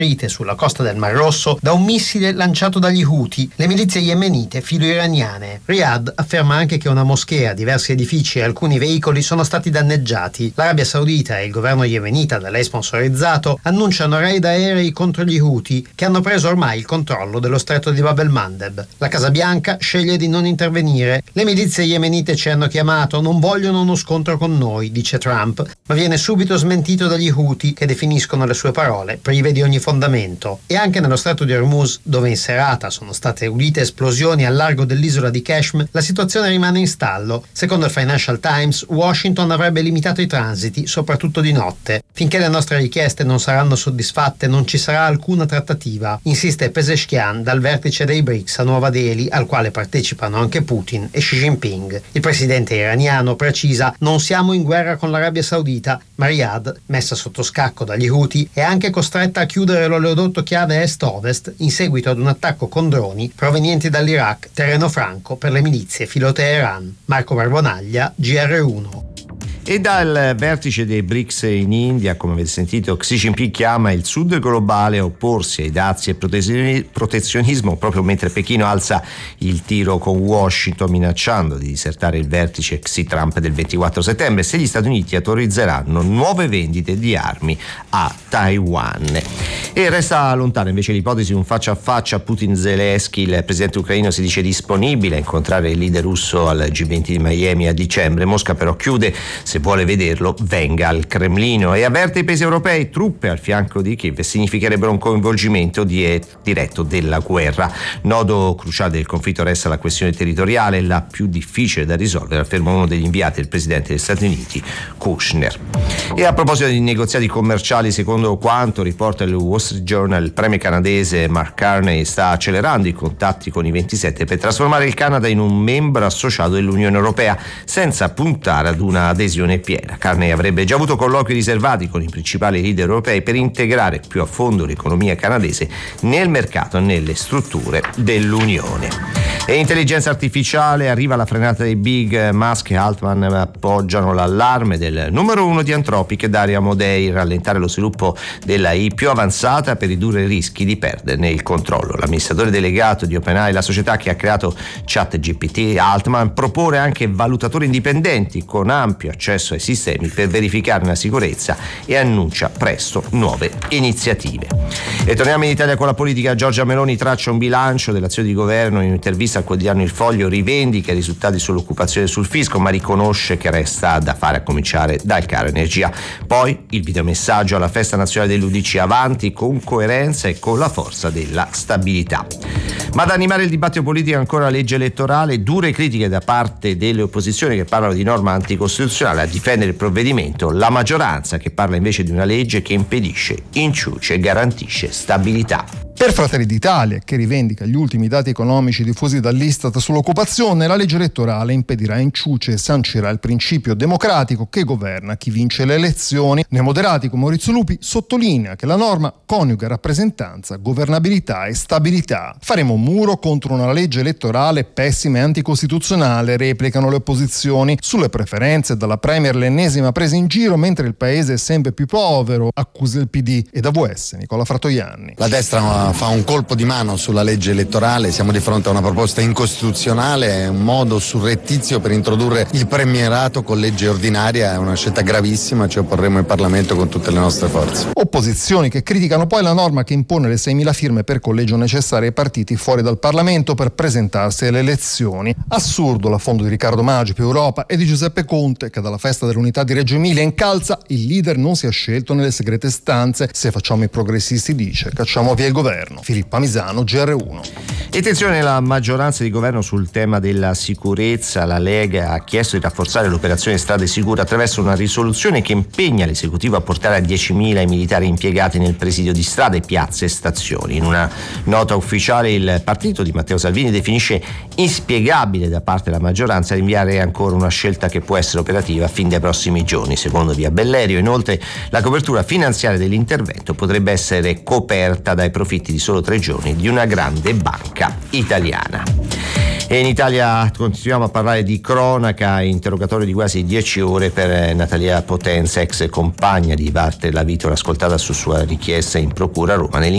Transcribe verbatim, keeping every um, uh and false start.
ferite sulla costa del Mar Rosso da un missile lanciato dagli Houthi, le milizie yemenite filo-iraniane. Riyadh afferma anche che una moschea, diversi edifici e alcuni veicoli sono stati danneggiati. L'Arabia Saudita e il governo yemenita da lei sponsorizzato annunciano raid aerei contro gli Houthi, che hanno preso ormai il controllo dello stretto di Bab el-Mandeb. La Casa Bianca sceglie di non intervenire. Le milizie yemenite ci hanno chiamato, non vogliono uno scontro con noi, dice Trump, ma viene subito smentito dagli Houthi, che definiscono le sue parole prive di ogni fondamento. E anche nello stretto di Hormuz, dove in serata sono state udite esplosioni al largo dell'isola di Qashm, la situazione rimane in stallo. Secondo il Financial Times, Washington avrebbe limitato i transiti, soprattutto di notte. Finché le nostre richieste non saranno soddisfatte, non ci sarà alcuna trattativa, insiste Pezeshkian dal vertice dei BRICS a Nuova Delhi, al quale partecipano anche Putin e Xi Jinping. Il presidente iraniano precisa: non siamo in guerra con l'Arabia Saudita, ma Riyadh, messa sotto scacco dagli Houthi, è anche costretta a chiudere l'oleodotto chiave est-ovest in seguito ad un attacco con droni provenienti dall'Iraq, terreno franco per le milizie filo-Teheran. Marco Barbonaglia, G R uno. E dal vertice dei BRICS in India, come avete sentito, Xi Jinping chiama il Sud globale a opporsi ai dazi e protezionismo, proprio mentre Pechino alza il tiro con Washington minacciando di disertare il vertice Xi-Trump del ventiquattro settembre se gli Stati Uniti autorizzeranno nuove vendite di armi a Taiwan. E resta lontana invece l'ipotesi di un faccia a faccia Putin-Zelensky. Il presidente ucraino si dice disponibile a incontrare il leader russo al G venti di Miami a dicembre. Mosca però chiude: se vuole vederlo venga al Cremlino, e avverte i paesi europei: truppe al fianco di Kiev significherebbero un coinvolgimento di- diretto della guerra. Nodo cruciale del conflitto resta la questione territoriale, la più difficile da risolvere, afferma uno degli inviati del presidente degli Stati Uniti, Kushner. E a proposito di negoziati commerciali, secondo quanto riporta il Wall Street Journal, il premier canadese Mark Carney sta accelerando i contatti con i ventisette per trasformare il Canada in un membro associato dell'Unione Europea, senza puntare ad una adesione piena. Carney avrebbe già avuto colloqui riservati con i principali leader europei per integrare più a fondo l'economia canadese nel mercato e nelle strutture dell'Unione. E intelligenza artificiale, arriva la frenata dei big. Musk e Altman appoggiano l'allarme del numero uno di Anthropic, Dario Amodei: rallentare lo sviluppo della I più avanzata per ridurre i rischi di perderne il controllo. L'amministratore delegato di OpenAI, la società che ha creato ChatGPT, Altman, propone anche valutatori indipendenti con ampio accesso ai sistemi per verificarne la sicurezza e annuncia presto nuove iniziative. E torniamo in Italia con la politica. Giorgia Meloni traccia un bilancio dell'azione di governo. In un'intervista al quotidiano Il Foglio rivendica i risultati sull'occupazione e sul fisco, ma riconosce che resta da fare, a cominciare dal caro energia. Poi il videomessaggio alla festa nazionale dell'U D C: avanti con coerenza e con la forza della stabilità. Ma ad animare il dibattito politico ancora la legge elettorale, dure critiche da parte delle opposizioni che parlano di norma anticostituzionale. A difendere il provvedimento la maggioranza, che parla invece di una legge che impedisce, inciuce e garantisce stabilità. Per Fratelli d'Italia, che rivendica gli ultimi dati economici diffusi dall'Istat sull'occupazione, la legge elettorale impedirà, inciuce e sancirà il principio democratico che governa chi vince le elezioni. Nei moderati, come Maurizio Lupi, sottolinea che la norma coniuga rappresentanza, governabilità e stabilità. Faremo un muro contro una legge elettorale pessima e anticostituzionale, replicano le opposizioni. Sulle preferenze, dalla Premier l'ennesima presa in giro, mentre il paese è sempre più povero, accusa il P D. E da V S, Nicola Fratoianni. La destra fa un colpo di mano sulla legge elettorale, siamo di fronte a una proposta incostituzionale, è un modo surrettizio per introdurre il premierato con legge ordinaria, è una scelta gravissima, ci opporremo in Parlamento con tutte le nostre forze. Opposizioni che criticano poi la norma che impone le seimila firme per collegio necessarie ai partiti fuori dal Parlamento per presentarsi alle elezioni. Assurdo l'affondo di Riccardo Maggi, più Europa, e di Giuseppe Conte, che dalla festa dell'unità di Reggio Emilia incalza: il leader non si è scelto nelle segrete stanze, se facciamo i progressisti, dice, cacciamo via il governo. Filippa Misano, G R uno. E attenzione alla maggioranza di governo sul tema della sicurezza. La Lega ha chiesto di rafforzare l'operazione Strade Sicure attraverso una risoluzione che impegna l'esecutivo a portare a diecimila i militari impiegati nel presidio di strade, piazze e stazioni. In una nota ufficiale il partito di Matteo Salvini definisce inspiegabile da parte della maggioranza rinviare ancora una scelta che può essere operativa fin dai prossimi giorni. Secondo Via Bellerio, inoltre, la copertura finanziaria dell'intervento potrebbe essere coperta dai profitti di solo tre giorni di una grande banca italiana. E in Italia continuiamo a parlare di cronaca. Interrogatorio di quasi dieci ore per Natalia Potenza, ex compagna di Walter Lavitola, ascoltata su sua richiesta in procura a Roma.